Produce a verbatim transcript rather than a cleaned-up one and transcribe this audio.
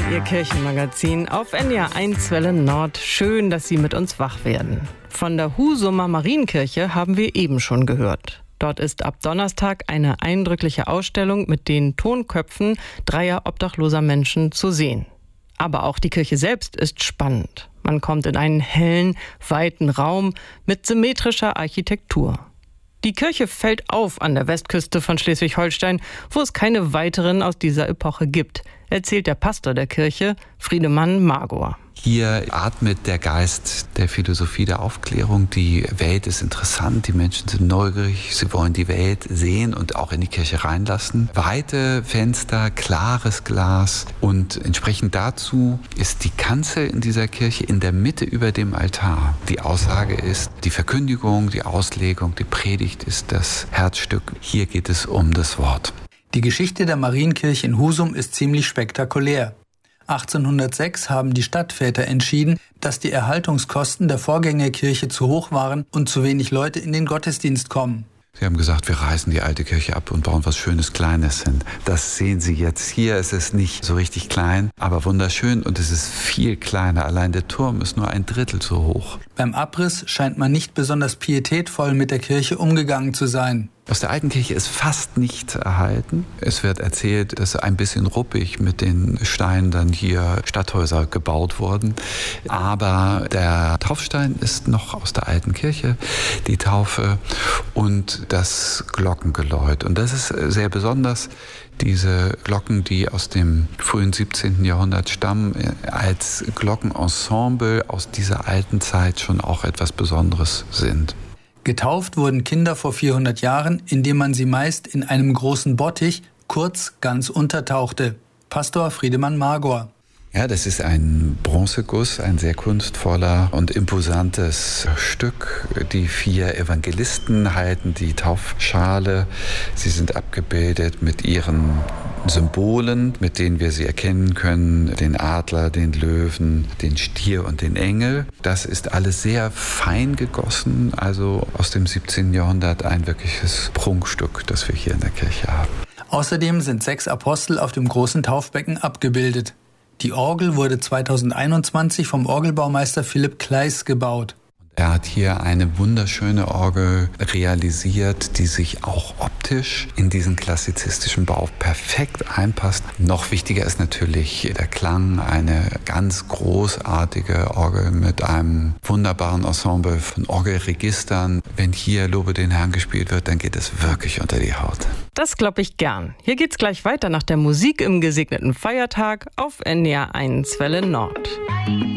Ihr Kirchenmagazin auf N D R eins Welle Nord. Schön, dass Sie mit uns wach werden. Von der Husumer Marienkirche haben wir eben schon gehört. Dort ist ab Donnerstag eine eindrückliche Ausstellung mit den Tonköpfen dreier obdachloser Menschen zu sehen. Aber auch die Kirche selbst ist spannend. Man kommt in einen hellen, weiten Raum mit symmetrischer Architektur. Die Kirche fällt auf an der Westküste von Schleswig-Holstein, wo es keine weiteren aus dieser Epoche gibt, erzählt der Pastor der Kirche, Friedemann Magor. Hier atmet der Geist der Philosophie der Aufklärung. Die Welt ist interessant, die Menschen sind neugierig, sie wollen die Welt sehen und auch in die Kirche reinlassen. Weite Fenster, klares Glas und entsprechend dazu ist die Kanzel in dieser Kirche in der Mitte über dem Altar. Die Aussage ist, die Verkündigung, die Auslegung, die Predigt ist das Herzstück. Hier geht es um das Wort. Die Geschichte der Marienkirche in Husum ist ziemlich spektakulär. achtzehnhundertsechs haben die Stadtväter entschieden, dass die Erhaltungskosten der Vorgängerkirche zu hoch waren und zu wenig Leute in den Gottesdienst kommen. Sie haben gesagt, wir reißen die alte Kirche ab und bauen was Schönes, Kleines hin. Das sehen Sie jetzt hier. Es ist nicht so richtig klein, aber wunderschön und es ist viel kleiner. Allein der Turm ist nur ein Drittel so hoch. Beim Abriss scheint man nicht besonders pietätvoll mit der Kirche umgegangen zu sein. Aus der alten Kirche ist fast nichts erhalten. Es wird erzählt, dass ein bisschen ruppig mit den Steinen dann hier Stadthäuser gebaut wurden. Aber der Taufstein ist noch aus der alten Kirche, die Taufe und das Glockengeläut. Und das ist sehr besonders. Diese Glocken, die aus dem frühen siebzehnten Jahrhundert stammen, als Glockenensemble aus dieser alten Zeit schon auch etwas Besonderes sind. Getauft wurden Kinder vor vierhundert Jahren, indem man sie meist in einem großen Bottich, kurz ganz untertauchte. Pastor Friedemann Magor. Ja, das ist ein Bronzeguss, ein sehr kunstvoller und imposantes Stück. Die vier Evangelisten halten die Taufschale. Sie sind abgebildet mit ihren Symbolen, mit denen wir sie erkennen können. Den Adler, den Löwen, den Stier und den Engel. Das ist alles sehr fein gegossen, also aus dem siebzehnten Jahrhundert ein wirkliches Prunkstück, das wir hier in der Kirche haben. Außerdem sind sechs Apostel auf dem großen Taufbecken abgebildet. Die Orgel wurde zweitausendeinundzwanzig vom Orgelbaumeister Philipp Kleis gebaut. Er hat hier eine wunderschöne Orgel realisiert, die sich auch optisch in diesen klassizistischen Bau perfekt einpasst. Noch wichtiger ist natürlich der Klang, eine ganz großartige Orgel mit einem wunderbaren Ensemble von Orgelregistern. Wenn hier Lobe den Herrn gespielt wird, dann geht es wirklich unter die Haut. Das glaube ich gern. Hier geht's gleich weiter nach der Musik im gesegneten Feiertag auf N D R eins Welle Nord.